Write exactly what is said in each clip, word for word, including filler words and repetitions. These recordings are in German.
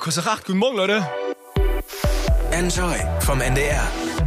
kurz nach acht. Guten Morgen, Leute. Enjoy vom N D R.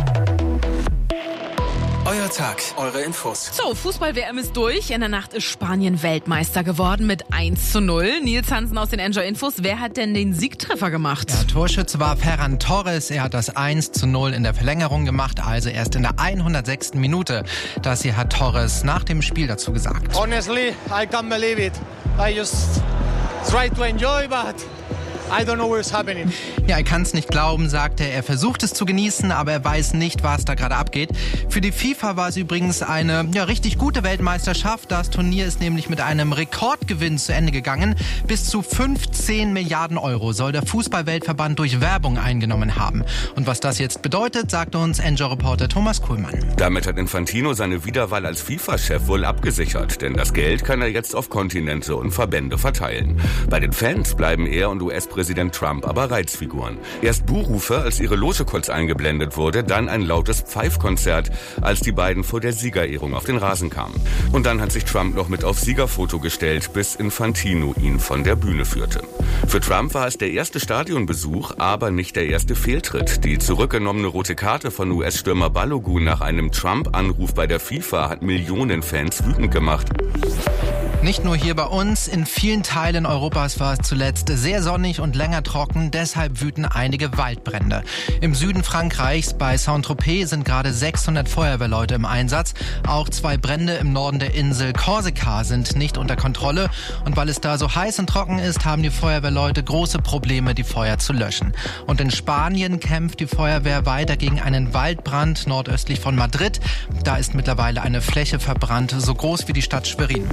Euer Tag, eure Infos. So, Fußball-W M ist durch. In der Nacht ist Spanien Weltmeister geworden mit eins zu null. Nils Hansen aus den Enjoy-Infos. Wer hat denn den Siegtreffer gemacht? Ja, Torschütze war Ferran Torres. Er hat das eins zu null in der Verlängerung gemacht, also erst in der hundertsechsten Minute. Das hier hat Torres nach dem Spiel dazu gesagt. Honestly, I can't believe it. I just try to enjoy, but I don't know what's happening. Ja, er kann es nicht glauben, sagt er. Er versucht es zu genießen, aber er weiß nicht, was da gerade abgeht. Für die FIFA war es übrigens eine ja, richtig gute Weltmeisterschaft. Das Turnier ist nämlich mit einem Rekordgewinn zu Ende gegangen. Bis zu fünfzehn Milliarden Euro soll der Fußball-Weltverband durch Werbung eingenommen haben. Und was das jetzt bedeutet, sagt uns Enjoy-Reporter Thomas Kuhlmann. Damit hat Infantino seine Wiederwahl als FIFA-Chef wohl abgesichert. Denn das Geld kann er jetzt auf Kontinente und Verbände verteilen. Bei den Fans bleiben er und U S-Präsident Trump aber Reizfiguren. Erst Buhrufe, als ihre Loge kurz eingeblendet wurde, dann ein lautes Pfeifkonzert, als die beiden vor der Siegerehrung auf den Rasen kamen. Und dann hat sich Trump noch mit aufs Siegerfoto gestellt, bis Infantino ihn von der Bühne führte. Für Trump war es der erste Stadionbesuch, aber nicht der erste Fehltritt. Die zurückgenommene rote Karte von U S-Stürmer Balogun nach einem Trump-Anruf bei der FIFA hat Millionen Fans wütend gemacht. Nicht nur hier bei uns, in vielen Teilen Europas war es zuletzt sehr sonnig und länger trocken, deshalb wüten einige Waldbrände. Im Süden Frankreichs bei Saint-Tropez sind gerade sechshundert Feuerwehrleute im Einsatz. Auch zwei Brände im Norden der Insel Korsika sind nicht unter Kontrolle. Und weil es da so heiß und trocken ist, haben die Feuerwehrleute große Probleme, die Feuer zu löschen. Und in Spanien kämpft die Feuerwehr weiter gegen einen Waldbrand nordöstlich von Madrid. Da ist mittlerweile eine Fläche verbrannt, so groß wie die Stadt Schwerin.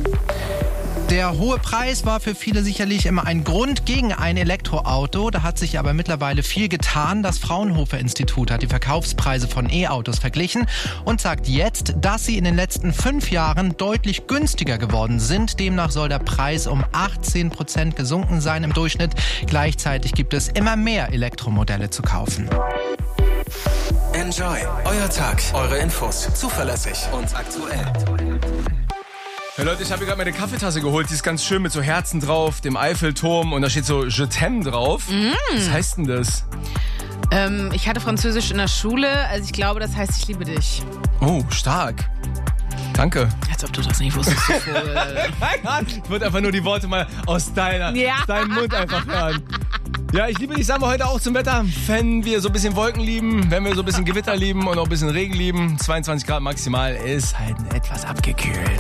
Der hohe Preis war für viele sicherlich immer ein Grund gegen ein Elektroauto. Da hat sich aber mittlerweile viel getan. Das Fraunhofer-Institut hat die Verkaufspreise von E-Autos verglichen und sagt jetzt, dass sie in den letzten fünf Jahren deutlich günstiger geworden sind. Demnach soll der Preis um achtzehn Prozent gesunken sein im Durchschnitt. Gleichzeitig gibt es immer mehr Elektromodelle zu kaufen. Enjoy, euer Tag, eure Infos, zuverlässig und aktuell. Hey Leute, ich habe mir gerade meine Kaffeetasse geholt, die ist ganz schön mit so Herzen drauf, dem Eiffelturm und da steht so Je t'aime drauf. Mm. Was heißt denn das? Ähm, ich hatte Französisch in der Schule, also ich glaube, das heißt, ich liebe dich. Oh, stark. Danke. Als ob du das nicht wusstest. Nein, ich wollte einfach nur die Worte mal aus deiner, ja. deinem Mund einfach hören. Ja, ich liebe dich, sagen wir heute auch zum Wetter. Wenn wir so ein bisschen Wolken lieben, wenn wir so ein bisschen Gewitter lieben und auch ein bisschen Regen lieben, zweiundzwanzig Grad maximal, ist halt etwas abgekühlt.